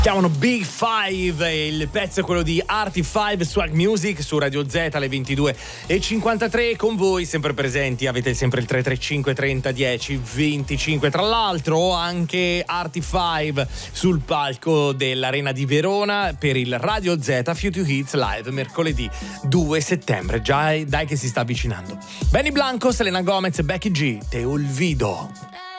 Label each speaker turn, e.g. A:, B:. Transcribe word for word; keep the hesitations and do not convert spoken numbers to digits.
A: Chiamano Big Five, il pezzo è quello di Artie cinque Swag Music su Radio Z alle ventidue e cinquantatré. Con voi sempre presenti, avete sempre il tre tre cinque trenta dieci venticinque. Tra l'altro anche Artie cinque sul palco dell'Arena di Verona per il Radio Z Future Hits Live mercoledì due settembre. Già dai che si sta avvicinando. Benny Blanco, Selena Gomez e Becky G, Te olvido.